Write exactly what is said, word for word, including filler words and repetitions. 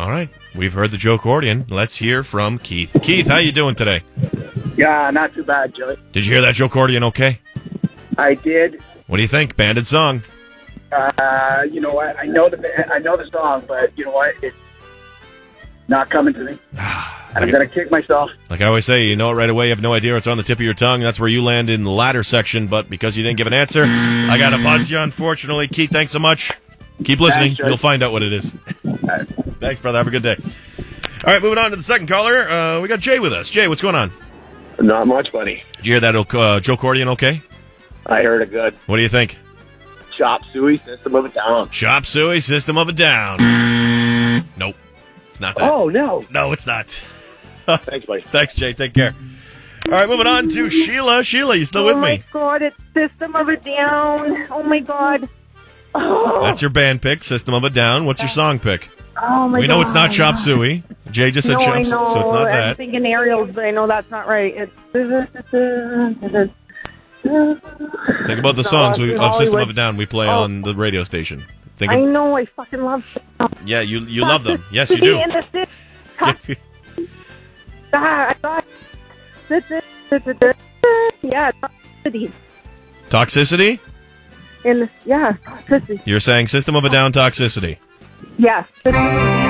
All right. We've heard the Joe Cordian. Let's hear from Keith. Keith, how you doing today? Yeah, not too bad, Joey. Did you hear that Joe Cordian okay? I did. What do you think? Banded song. Uh, you know what? I know the I know the song, but you know what? It's not coming to me. I'm Like, gonna kick myself. like I always say, you know it right away. You have no idea it's on the tip of your tongue. That's where you land in the latter section. But because you didn't give an answer, I got to buzz you, unfortunately. Keith, thanks so much. Keep listening. Thanks, Joe. You'll find out what it is. Thanks, brother. Have a good day. All right, moving on to the second caller. Uh, we got Jay with us. Jay, what's going on? Not much, buddy. Did you hear that uh, Joe Cordian okay? I heard it good. What do you think? Chop Suey, System of a Down. Chop Suey, System of a Down. Nope. It's not that. Oh, no. No, it's not. Thanks, buddy. Thanks, Jay. Take care. All right, moving on to Sheila. Sheila, you still with Oh me? my God, it's System of a Down. Oh my God. Oh, That's your band pick, System of a Down. What's your song pick? oh my We know God. it's not Chop Suey. Jay just said No, Chop I Suey, know. so it's not I'm that. thinking Ariel's, but I know that's not right. It's Think about the No, songs we, in of System Hollywood. of a Down we play Oh. on the radio station. Think I of, know. I fucking love. yeah, you you love them. Yes, you do. In the city. Ah, I thought. Yeah, toxicity. Toxicity? In the, yeah, toxicity. You're saying System of a Down Toxicity. Yes.